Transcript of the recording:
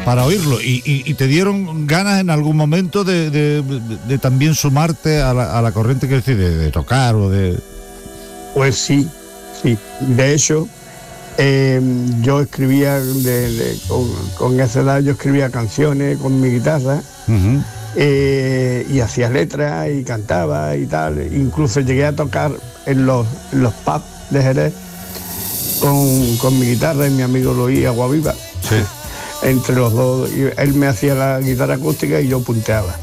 para oírlo. Y te dieron ganas en algún momento de también sumarte a la corriente, que decir, de tocar o de... Pues sí. De hecho, yo escribía, con esa edad yo escribía canciones con mi guitarra. Uh-huh. Y hacía letras y cantaba y tal. Incluso llegué a tocar en los pubs de Jerez con mi guitarra y mi amigo Luis Aguaviva. Sí. Entre los dos, él me hacía la guitarra acústica y yo punteaba.